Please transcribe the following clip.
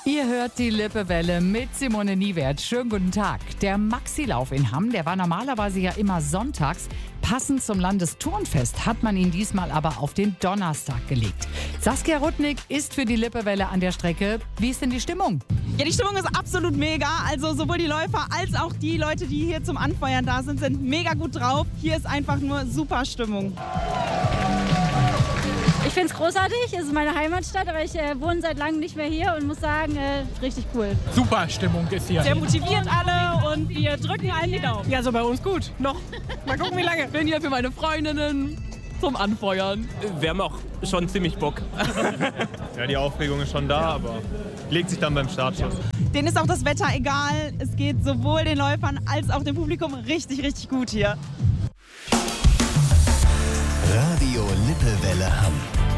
Ihr hört die Lippewelle mit Simone Niewert. Schönen guten Tag. Der Maxilauf in Hamm, der war normalerweise ja immer sonntags. Passend zum Landesturnfest hat man ihn diesmal aber auf den Donnerstag gelegt. Saskia Rudnick ist für die Lippewelle an der Strecke. Wie ist denn die Stimmung? Ja, die Stimmung ist absolut mega. Also sowohl die Läufer als auch die Leute, die hier zum Anfeuern da sind mega gut drauf. Hier ist einfach nur super Stimmung. Ich finde es großartig, es ist meine Heimatstadt, aber ich wohne seit langem nicht mehr hier und muss sagen, richtig cool. Super Stimmung ist hier. Sehr motiviert alle und wir drücken allen die Daumen. Ja, so bei uns gut. Noch. Mal gucken, wie lange. Bin hier für meine Freundinnen zum Anfeuern. Wir haben auch schon ziemlich Bock. Ja, die Aufregung ist schon da, aber legt sich dann beim Startschuss. Denen ist auch das Wetter egal. Es geht sowohl den Läufern als auch dem Publikum richtig, richtig gut hier. Radio Lippewelle Hamm.